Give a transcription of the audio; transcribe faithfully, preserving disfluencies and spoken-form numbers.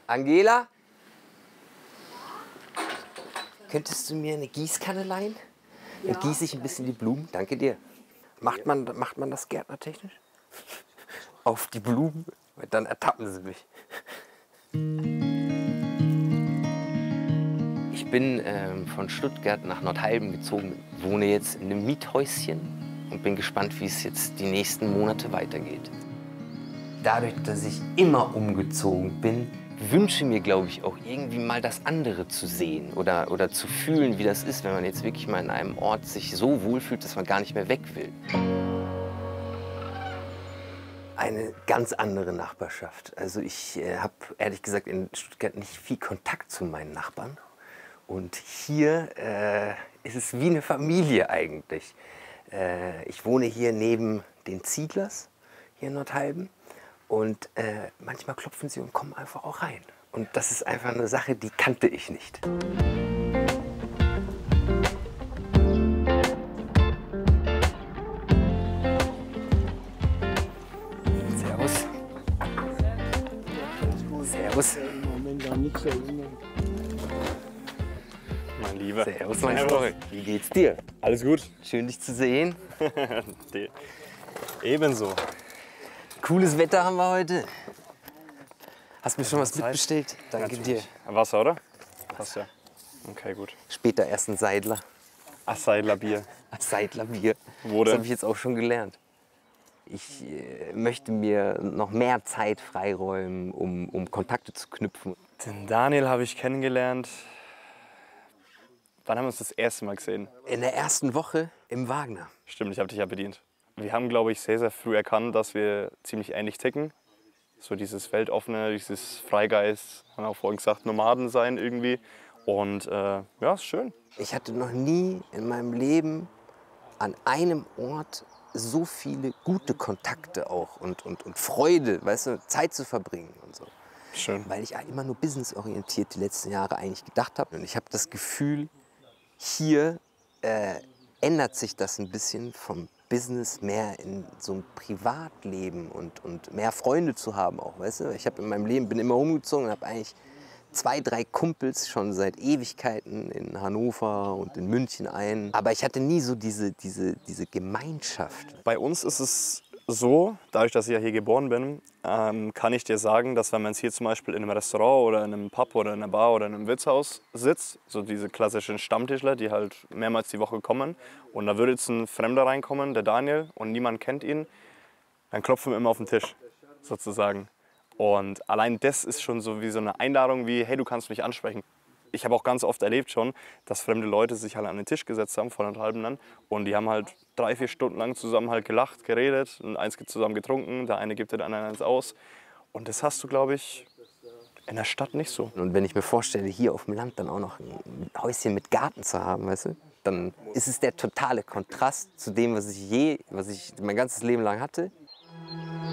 Angela? Könntest du mir eine Gießkanne leihen? Ja. Dann gieße ich ein bisschen die Blumen. Danke dir. Macht man, macht man das gärtnertechnisch? Auf die Blumen? Dann ertappen sie mich. Ich bin ähm, von Stuttgart nach Nordheilben gezogen, wohne jetzt in einem Miethäuschen und bin gespannt, wie es jetzt die nächsten Monate weitergeht. Dadurch, dass ich immer umgezogen bin, wünsche mir, glaube ich, auch irgendwie mal das andere zu sehen oder, oder zu fühlen, wie das ist, wenn man jetzt wirklich mal in einem Ort sich so wohlfühlt, dass man gar nicht mehr weg will. Eine ganz andere Nachbarschaft. Also ich äh, habe ehrlich gesagt in Stuttgart nicht viel Kontakt zu meinen Nachbarn. Und hier äh, ist es wie eine Familie eigentlich. Äh, ich wohne hier neben den Zieglers, hier in Nordheilben. Und äh, manchmal klopfen sie und kommen einfach auch rein. Und das ist einfach eine Sache, die kannte ich nicht. Servus. Servus. Mein Lieber. Servus, mein Freund. Wie geht's dir? Alles gut? Schön, dich zu sehen. Ebenso. Cooles Wetter haben wir heute. Hast mir schon was mitbestellt? Danke dir. Wasser, oder? Passt ja. Okay, gut. Später erst ein Seidler. Ach, Seidlerbier. Seidlerbier. Wo denn? Das habe ich jetzt auch schon gelernt. Ich äh, möchte mir noch mehr Zeit freiräumen, um, um Kontakte zu knüpfen. Den Daniel habe ich kennengelernt. Wann haben wir uns das erste Mal gesehen? In der ersten Woche im Wagner. Stimmt, ich habe dich ja bedient. Wir haben, glaube ich, sehr, sehr früh erkannt, dass wir ziemlich ähnlich ticken. So dieses Weltoffene, dieses Freigeist, haben wir auch vorhin gesagt, Nomaden sein irgendwie. Und äh, ja, ist schön. Ich hatte noch nie in meinem Leben an einem Ort so viele gute Kontakte auch und, und, und Freude, weißt du, Zeit zu verbringen und so. Schön. Weil ich immer nur businessorientiert die letzten Jahre eigentlich gedacht habe. Und ich habe das Gefühl, hier äh, ändert sich das ein bisschen vom Business mehr in so ein Privatleben und, und mehr Freunde zu haben auch, weißt du? Ich habe in meinem Leben, bin immer umgezogen und habe eigentlich zwei, drei Kumpels schon seit Ewigkeiten in Hannover und in München ein. Aber ich hatte nie so diese, diese, diese Gemeinschaft. Bei uns ist es so, dadurch, dass ich ja hier geboren bin, ähm, kann ich dir sagen, dass wenn man jetzt hier zum Beispiel in einem Restaurant oder in einem Pub oder in einer Bar oder in einem Wirtshaus sitzt, so diese klassischen Stammtischler, die halt mehrmals die Woche kommen, und da würde jetzt ein Fremder reinkommen, der Daniel, und niemand kennt ihn, dann klopfen wir immer auf den Tisch, sozusagen. Und allein das ist schon so wie so eine Einladung wie, hey, du kannst mich ansprechen. Ich habe auch ganz oft erlebt schon, dass fremde Leute sich halt an den Tisch gesetzt haben, vor anderthalb dann, und die haben halt drei, vier Stunden lang zusammen halt gelacht, geredet und eins zusammen getrunken, der eine gibt den anderen eins aus. Und das hast du, glaube ich, in der Stadt nicht so. Und wenn ich mir vorstelle, hier auf dem Land dann auch noch ein Häuschen mit Garten zu haben, weißt du, dann ist es der totale Kontrast zu dem, was ich je, was ich mein ganzes Leben lang hatte.